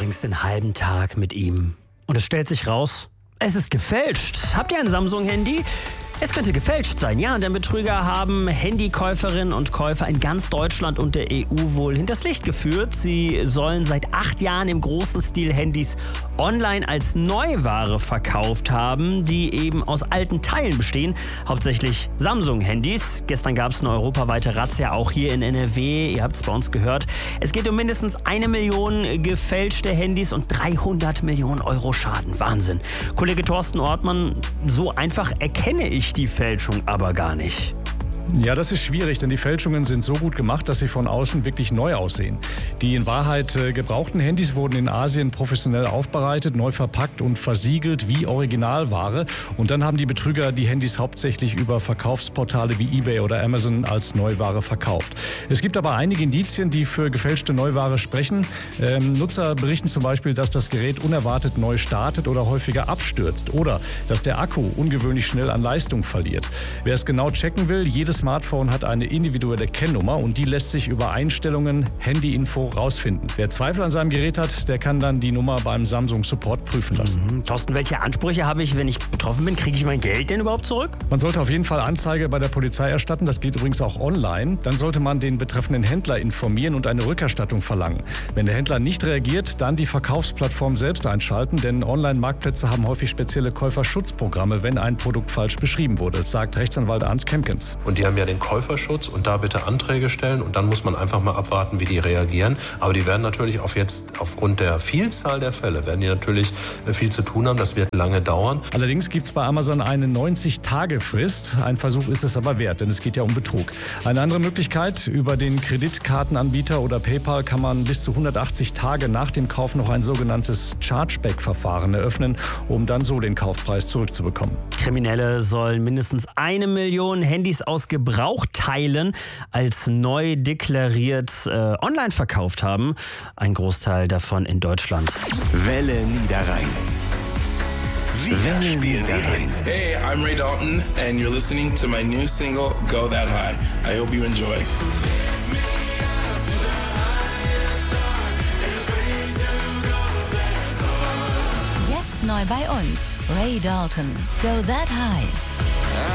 verbringst den halben Tag mit ihm. Und es stellt sich raus, es ist gefälscht. Habt ihr ein Samsung-Handy? Es könnte gefälscht sein, ja, denn Betrüger haben Handykäuferinnen und Käufer in ganz Deutschland und der EU wohl hinters Licht geführt. Sie sollen seit 8 Jahren im großen Stil Handys online als Neuware verkauft haben, die eben aus alten Teilen bestehen, hauptsächlich Samsung-Handys. Gestern gab es eine europaweite Razzia, auch hier in NRW, ihr habt es bei uns gehört. Es geht um mindestens 1 Million gefälschte Handys und 300 Millionen Euro Schaden. Wahnsinn. Kollege Thorsten Ortmann, so einfach erkenne ich die Fälschung aber gar nicht. Ja, das ist schwierig, denn die Fälschungen sind so gut gemacht, dass sie von außen wirklich neu aussehen. Die in Wahrheit gebrauchten Handys wurden in Asien professionell aufbereitet, neu verpackt und versiegelt wie Originalware. Und dann haben die Betrüger die Handys hauptsächlich über Verkaufsportale wie eBay oder Amazon als Neuware verkauft. Es gibt aber einige Indizien, die für gefälschte Neuware sprechen. Nutzer berichten zum Beispiel, dass das Gerät unerwartet neu startet oder häufiger abstürzt oder dass der Akku ungewöhnlich schnell an Leistung verliert. Wer es genau checken will, jedes Smartphone hat eine individuelle Kennnummer und die lässt sich über Einstellungen Handyinfo rausfinden. Wer Zweifel an seinem Gerät hat, der kann dann die Nummer beim Samsung Support prüfen lassen. Thorsten, welche Ansprüche habe ich, wenn ich betroffen bin? Kriege ich mein Geld denn überhaupt zurück? Man sollte auf jeden Fall Anzeige bei der Polizei erstatten. Das geht übrigens auch online. Dann sollte man den betreffenden Händler informieren und eine Rückerstattung verlangen. Wenn der Händler nicht reagiert, dann die Verkaufsplattform selbst einschalten, denn Online-Marktplätze haben häufig spezielle Käuferschutzprogramme, wenn ein Produkt falsch beschrieben wurde, sagt Rechtsanwalt Arndt Kempkens. Und die haben ja den Käuferschutz und da bitte Anträge stellen und dann muss man einfach mal abwarten, wie die reagieren. Aber die werden natürlich aufgrund der Vielzahl der Fälle, werden die natürlich viel zu tun haben. Das wird lange dauern. Allerdings gibt es bei Amazon eine 90-Tage-Frist. Ein Versuch ist es aber wert, denn es geht ja um Betrug. Eine andere Möglichkeit, über den Kreditkartenanbieter oder PayPal kann man bis zu 180 Tage nach dem Kauf noch ein sogenanntes Chargeback-Verfahren eröffnen, um dann so den Kaufpreis zurückzubekommen. Kriminelle sollen mindestens 1 Million Handys aus Gebrauchteilen als neu deklariert online verkauft haben. Ein Großteil davon in Deutschland. Welle Niederrhein. Welle Niederrhein. Hey, I'm Ray Dalton and you're listening to my new single Go That High. I hope you enjoy. Jetzt neu bei uns. Ray Dalton. Go That High.